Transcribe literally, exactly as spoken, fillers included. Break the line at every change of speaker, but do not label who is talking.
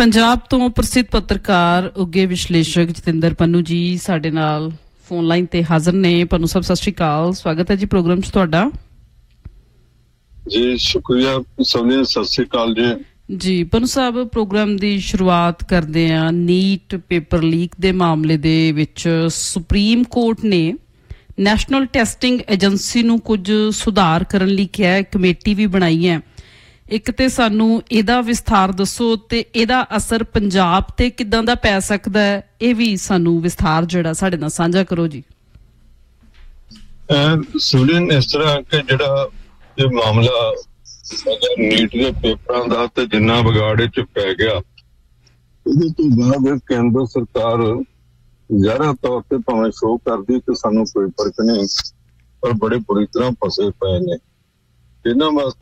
ਪੰਜਾਬ ਤੋਂ ਪ੍ਰਸਿੱਧ ਪੱਤਰਕਾਰ ਉੱਘੇ ਵਿਸ਼ਲੇਸ਼ਕ ਜਤਿੰਦਰ ਪੰਨੂ ਜੀ ਸਾਡੇ ਨਾਲ ਫੋਨ ਲਾਈਨ ਤੇ ਹਾਜ਼ਰ ਨੇ। ਪੰਨੂ ਸਾਹਿਬ ਸਤਿ ਸ਼੍ਰੀ ਅਕਾਲ, ਸਵਾਗਤ ਹੈ ਜੀ ਪ੍ਰੋਗਰਾਮ 'ਚ ਤੁਹਾਡਾ।
ਜੀ ਸ਼ੁਕਰੀਆ ਸੋਨੀਆ, ਸਤਿ ਸ਼੍ਰੀ ਅਕਾਲ ਜੀ।
ਜੀ ਪੰਨੂ ਸਾਹਿਬ, ਪ੍ਰੋਗਰਾਮ ਦੀ ਸ਼ੁਰੂਆਤ ਕਰਦੇ ਹਾਂ। ਨੀਟ ਪੇਪਰ ਲੀਕ ਦੇ ਮਾਮਲੇ ਦੇ ਵਿੱਚ ਸੁਪਰੀਮ ਕੋਰਟ ਨੇ ਨੈਸ਼ਨਲ ਟੈਸਟਿੰਗ ਏਜੰਸੀ ਨੂੰ ਕੁਝ ਸੁਧਾਰ ਕਰਨ ਲਈ ਕਿਹਾ, ਕਮੇਟੀ ਵੀ ਬਣਾਈ ਹੈ। ਇੱਕ ਤੇ ਸਾਨੂੰ ਇਹਦਾ ਵਿਸਥਾਰ ਦੱਸੋ ਤੇ ਇਹਦਾ ਅਸਰ ਪੰਜਾਬ ਤੇ ਕਿੱਦਾਂ ਦਾ ਪੈ ਸਕਦਾ ਹੈ, ਇਹ ਵੀ ਸਾਨੂੰ ਵਿਸਥਾਰ ਜਿਹੜਾ ਸਾਡੇ ਨਾਲ ਸਾਂਝਾ ਕਰੋ ਜੀ।
ਸੁਣਨ ਇਸ ਤਰ੍ਹਾਂ ਕਿ ਜਿਹੜਾ ਇਹ ਮਾਮਲਾ ਨੀਟ ਦੇ ਪੇਪਰਾਂ ਦਾ ਤੇ ਜਿੰਨਾ ਵਿਗਾੜ ਚ ਪੈ ਗਿਆ, ਇਹਦੇ ਤੋਂ ਬਾਅਦ ਕੇਂਦਰ ਸਰਕਾਰ ਜ਼ਾਹਰਾ ਤੌਰ ਤੇ ਭਾਵੇਂ ਸ਼ੋਅ ਕਰਦੀ ਕਿ ਸਾਨੂੰ ਕੋਈ ਫਰਕ ਨਹੀਂ, ਪਰ ਬੜੇ ਬੁਰੀ ਤਰ੍ਹਾਂ ਫਸੇ ਪਏ ਨੇ। ਇਹਨਾਂ ਵਾਸਤੇ